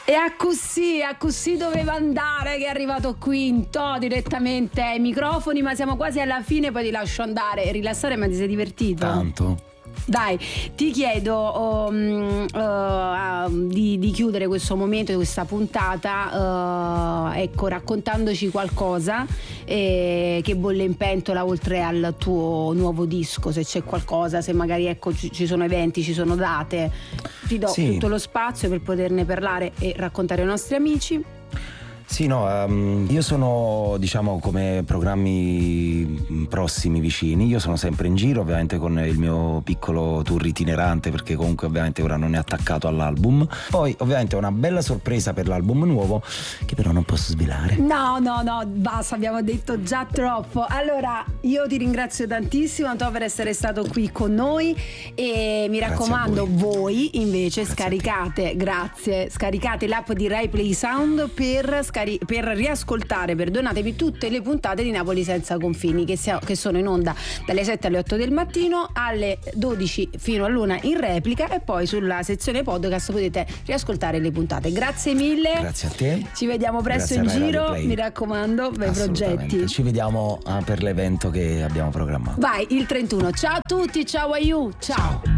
E a così doveva andare, che è arrivato qui in direttamente ai microfoni, ma siamo quasi alla fine, poi ti lascio andare e rilassare, ma ti sei divertito? Tanto. Dai, ti chiedo di chiudere questo momento, questa puntata, ecco, raccontandoci qualcosa che bolle in pentola oltre al tuo nuovo disco, se c'è qualcosa, se magari ecco ci sono eventi, ci sono date. Ti do tutto lo spazio per poterne parlare e raccontare ai nostri amici. Sì, no, io sono, diciamo, come programmi prossimi, vicini, io sono sempre in giro, ovviamente con il mio piccolo tour itinerante, perché comunque ovviamente ora non è attaccato all'album. Poi ovviamente ho una bella sorpresa per l'album nuovo, che però non posso svelare. No, basta, abbiamo detto già troppo. Allora, io ti ringrazio tantissimo, Antonio, per essere stato qui con noi e mi raccomando, voi invece scaricate l'app di Rai Play Sound per riascoltare, perdonatemi, tutte le puntate di Napoli Senza Confini che sono in onda dalle 7 alle 8 del mattino, alle 12 fino all'1 in replica, e poi sulla sezione podcast potete riascoltare le puntate. Grazie mille. Grazie a te. Ci vediamo presto in giro, mi raccomando, bei progetti. Ci vediamo per l'evento che abbiamo programmato. Vai, il 31. Ciao a tutti, ciao Aiu, ciao.